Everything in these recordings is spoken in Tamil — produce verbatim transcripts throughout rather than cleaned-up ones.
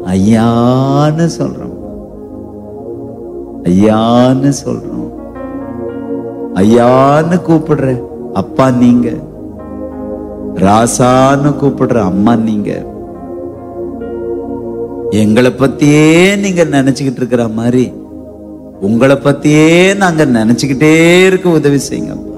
ஐயான்னு சொல்றோம், ஐயான்னு சொல்றோம். ஐயான்னு கூப்பிடுற அப்பா நீங்க, ராசான்னு கூப்பிடுற அம்மா நீங்க. எங்களை பத்தியே நீங்க நினைச்சுக்கிட்டு இருக்கிற மாதிரி உங்களை பத்தியே நாங்க நினைச்சுக்கிட்டே இருக்க உதவி செய்யுங்க அப்பா.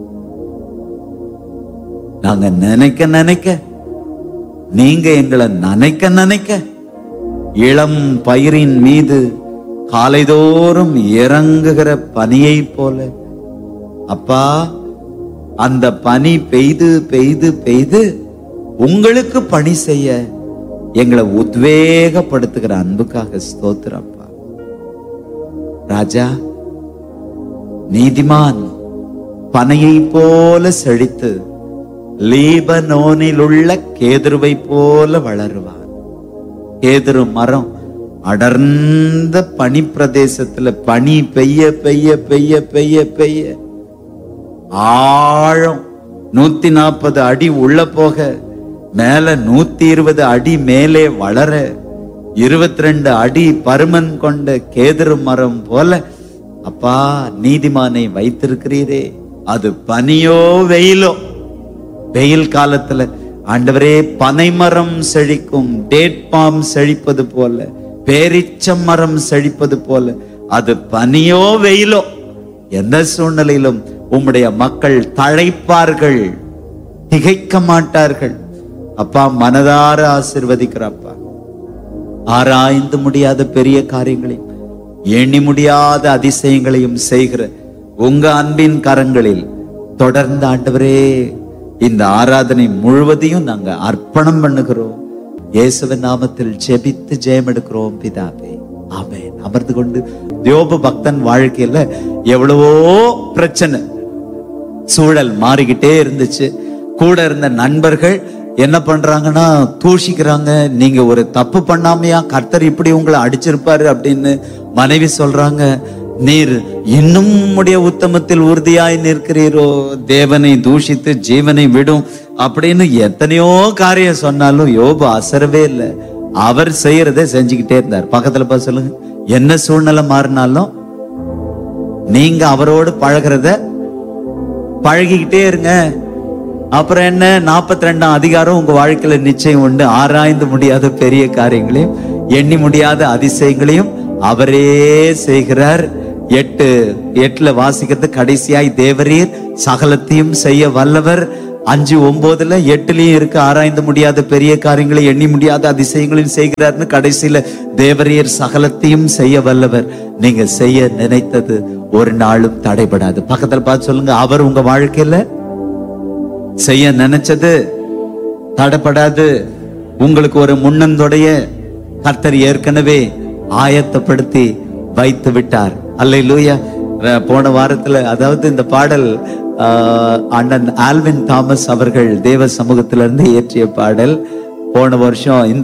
நாங்க நினைக்க நினைக்க நீங்க எங்களை நினைக்க நினைக்க இளம் பயிரின் மீது காலைதோறும் இறங்குகிற பனியை போல அப்பா, அந்த பனி பெய்து பெய்து பெய்து உங்களுக்கு பணி செய்ய எங்களை உத்வேகப்படுத்துகிற அன்புக்காக ஸ்தோத்திரம் அப்பா. ராஜா, நீதிமான் பனையை போல செழித்து லீபனோனில் உள்ள கேதுருவை போல வளருவான். கேதுரு மரம் அடர்ந்த பனி பிரதேசத்துல பனி பெய்ய பெய்ய பெய்ய பெய்ய பெய்ய ஆழம் நூத்தி நாற்பது அடி உள்ள போக மேல நூத்தி இருபது அடி மேலே வளர இருபத்தி ரெண்டு அடி பருமன் கொண்ட கேதுரு மரம் போல அப்பா நீதிமானை வைத்திருக்கிறீரே. அது பனியோ வெயிலோ, வெயில் காலத்துல ஆண்டவரே பனை மரம் செழிக்கும், டேட் பாம் செழிப்பது போல, பேரிச்ச மரம் செழிப்பது போல, அது பனியோ வெயிலோ எந்த சூழ்நிலையிலும் உம்முடைய மக்கள் தழைப்பார்கள், திகைக்க மாட்டார்கள். அப்பா மனதார ஆசீர்வதிக்கிறப்பா. ஆராய்ந்து முடியாத பெரிய காரியங்களையும் எண்ணி முடியாத அதிசயங்களையும் செய்கிற உங்க அன்பின் கரங்களில் தொடர்ந்து ஆண்டவரே இந்த ஆராதனை முழுவதையும் நாங்க அர்ப்பணம் பண்ணுகிறோம். இயேசுவின் நாமத்தில் ஜெபித்து ஜெயம் எடுக்கிறோம் பிதாவே, ஆமென். அமர்ந்து கொண்டு யோபு பக்தன் வாழ்க்கையில எவ்வளவோ பிரச்சனை, சூழல் மாறிக்கிட்டே இருந்துச்சு. கூட இருந்த நண்பர்கள் என்ன பண்றாங்கன்னா தூஷிக்கிறாங்க. நீங்க ஒரு தப்பு பண்ணாமையா கர்த்தர் இப்படி உங்களை அடிச்சிருப்பாரு அப்படின்னு மனைவி சொல்றாங்க. நீர் இன்னும் உம்முடைய உத்தமத்தில் உறுதியாய் நிற்கிறீரோ, தேவனை தூஷித்து ஜீவனை விடும் அப்படின்னு எத்தனையோ காரியம் சொன்னாலும் யோபு அசரவே இல்லை. அவர் செய்யறதை செஞ்சுக்கிட்டே இருந்தார். பக்கத்துல பார்த்து சொல்லுங்க, என்ன சூழ்நிலை மாறினாலும் நீங்க அவரோடு பழகிறத பழகிக்கிட்டே இருங்க. அப்புறம் என்ன, நாற்பத்தி ரெண்டாம் அதிகாரம் உங்க வாழ்க்கையில நிச்சயம் உண்டு. ஆராய்ந்து முடியாத பெரிய காரியங்களையும் எண்ணி முடியாத அதிசயங்களையும் அவரே செய்கிறார். எட்டு எட்டுல வாசிக்கிறது கடைசியாய் தேவரீர் சகலத்தையும் செய்ய வல்லவர். அஞ்சு ஒன்பதுல எட்டுலயும் இருக்கு ஆராய்ந்து முடியாத பெரிய காரியங்களை எண்ணி முடியாத அதிசயங்களையும் செய்கிறார்னு. கடைசியில தேவரீர் சகலத்தையும் செய்ய வல்லவர். நீங்க செய்ய நினைத்தது ஒரு நாளும் தடைபடாது. பக்கத்துல பார்த்து சொல்லுங்க, அவர் உங்க வாழ்க்கையில செய்ய நினைச்சது தடைபடாது. உங்களுக்கு ஒரு முன்னந்தொடைய கர்த்தர் ஏற்கனவே ஆயத்தப்படுத்தி வைத்து விட்டார். அல்லேலூயா. போன வாரத்துல, அதாவது இந்த பாடல் அண்ணன் ஆல்வின் தாமஸ் அவர்கள் தேவ சமூகத்திலிருந்து இயற்றிய பாடல். போன வருஷம் இந்த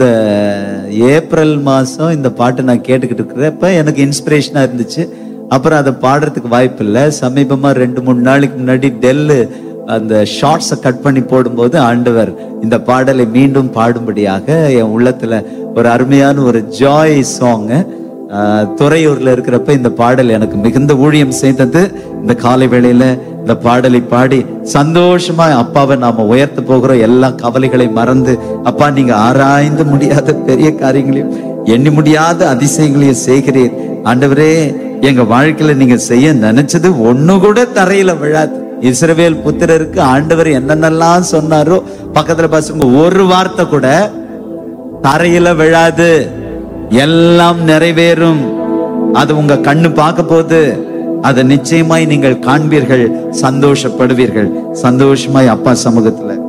ஏப்ரல் மாசம் இந்த பாட்டு நான் கேட்டுக்கிட்டு இருக்கிறப்ப எனக்கு இன்ஸ்பிரேஷனா இருந்துச்சு. அப்புறம் அதை பாடுறதுக்கு வாய்ப்பு இல்லை. சமீபமா ரெண்டு மூணு நாளைக்கு முன்னாடி டெல்லு அந்த ஷார்ட்ஸை கட் பண்ணி போடும்போது ஆண்டவர் இந்த பாடலை மீண்டும் பாடும்படியாக என் உள்ளத்துல ஒரு அருமையான ஒரு ஜாய் சாங் துறையூர்ல இருக்கிறப்ப இந்த பாடல் எனக்கு மிகுந்த ஊழியம் செய்தது. இந்த காலை வேளையில இந்த பாடலை பாடி சந்தோஷமா அப்பாவை நாம உயர்த்த போகிறோம். எல்லா கவலைகளை மறந்து, அப்பா நீங்க ஆராய்ந்து முடியாத பெரிய காரியங்களையும் எண்ணி முடியாத அதிசயங்களையும் செய்கிறீர். ஆண்டவரே, எங்க வாழ்க்கையில நீங்க செய்ய நினைச்சது ஒண்ணு கூட தரையில விழாது. இஸ்ரவேல் புத்திரருக்கு ஆண்டவர் என்னென்னலாம் சொன்னாரோ பக்கத்துல பசங்க ஒரு வார்த்தை கூட தரையில விழாது. எல்லாம் நிறைவேறும். அது உங்க கண்ணு பார்க்க போது அதை நிச்சயமாய் நீங்கள் காண்பீர்கள், சந்தோஷப்படுவீர்கள். சந்தோஷமாய் அப்பா சமூகத்துல